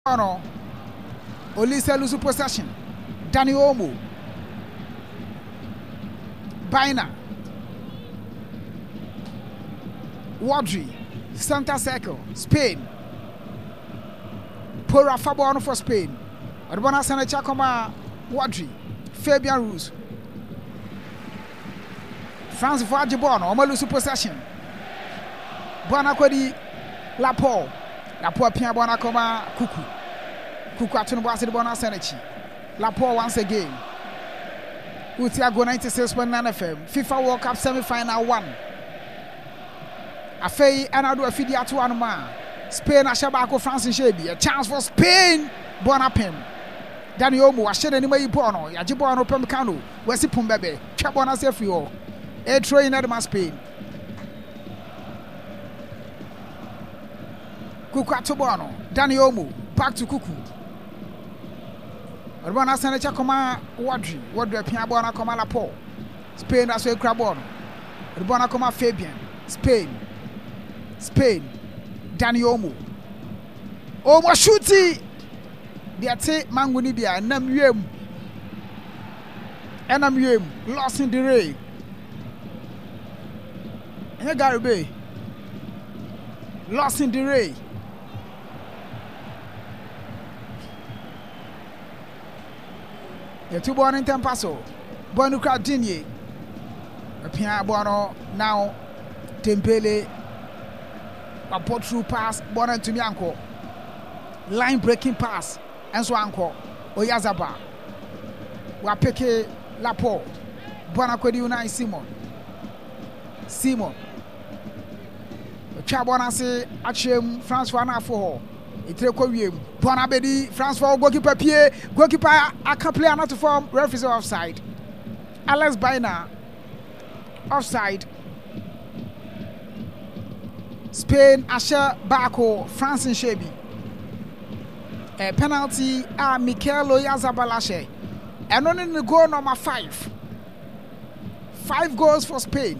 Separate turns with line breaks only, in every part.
No, Olise lose possession. Dani Olmo. Baina. Wadri. Center circle. Spain. Pora Fabo for Spain. Adbana Senecha Koma Wadri. Fabian Ruiz. France for Ajibon. Oma lose possession. Buana Kwedi Lapo. Lapo Pia Buana Koma Kuku. Kuku atunu bwase de bona Senechi. Lapo once again. Utiago 96.9 FM. FIFA World Cup semi-final 1. Afei anado afidi ato anoma. Spain ashabako France shebi. A chance for Spain. Bonapem. Dani Olmo ahye n'anima yi ball no. Yaje ball no pem kano. Wesi pumbebe. Twa bona se free ho. E throw in at Spain. Kuku ato ball no. Dani Olmo back to Kuku. Adbana Senecha koma Wadri apia bona koma Lapo. Spain aso ekra ball no. Adbana koma Fabian. Spain. Dani Olmo. Olmo shooty. Biate manguni bia enam wiem. Lost in the ray. Enya Garube. Lost in the ray. The two born in Tempaso. Bonuka Dinye. A Pia Bono now. Tempele. A port through pass. Bono to Mianko. Line breaking pass. And so Anko. Oyazaba. Wapeke Lapo. Bonakwedi Unai Simon. Chabona say Achem France for an for Itreko wiem. Bonabedi France for goalkeeper Pierre. Goalkeeper a couple not to form referee offside. Alex Baina offside. Spain Asher Bako France in Shebi. A penalty Mikel Oyarzabal. And on in the goal number 5. 5 goals for Spain.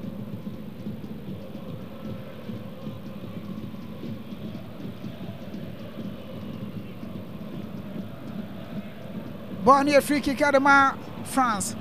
Bonnie free kick at the France.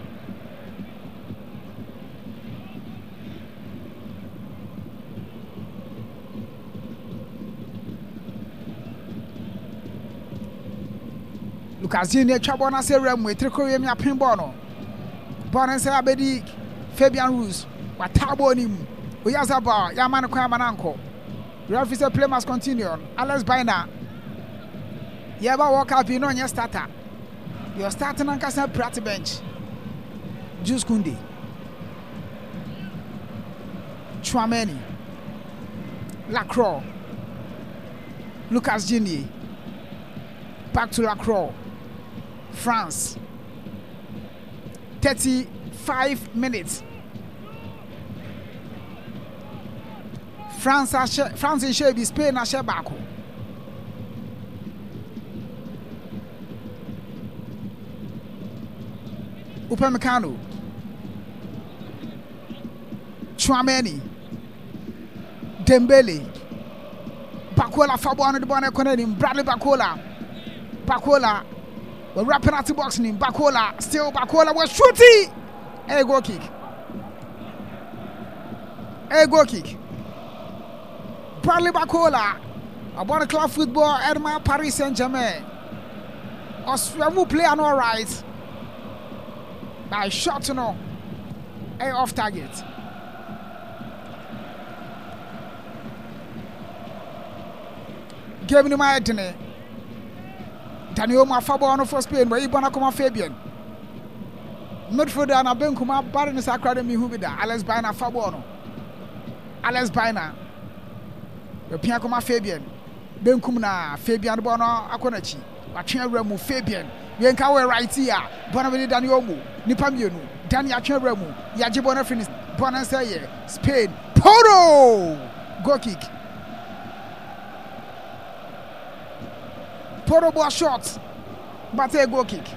Lucas Junior Chabona Serum with Tricoria Pimbono. Bonne Abedi Fabian Ruiz. What Tabonim. Oyazaba Yaman Kwamananko. Referee play must continue. Alex Baina. Yaba walk up in on your starter. You're starting on Casa Pratt bench. Juice Kundi. Chouameni. Lacroix. Lucas Gini. Back to Lacroix. France. 35 minutes. France in Shebi, Spain and Shebako. Upamecano. Chouameni. Dembele. Bakola Fabo the Bonnet Conedim. Bradley Bakola. We're wrapping out the boxing. Bakola. Still Bakola was shooting. A goal kick. Bradley Bakola. About club football. Edmar Paris Saint-Germain. Australia play an all right. By shot no. A off target. Game in my Dani Olmo Fabo for Spain. Where you gonna come Fabian? Midfielder na Benkuma Baroness Academy Hubida. Alex Baina Fabo. Alex Baina. The Piakoma Fabian. Benkumna Fabian Bono Akonachi. Watching Remu Fabian. Yenkawe right here. Bonavini Dani Olmo. Nipamienu. Dani Achemremu. Yajibona finish. Bonanseye. Spain. Poro. Goal kick. Poro ball shot. But a goal kick.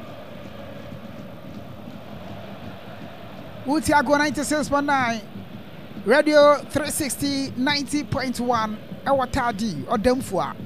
Utiago 96.9. Radio 360 90.1. Ewa tadi. Odemfua.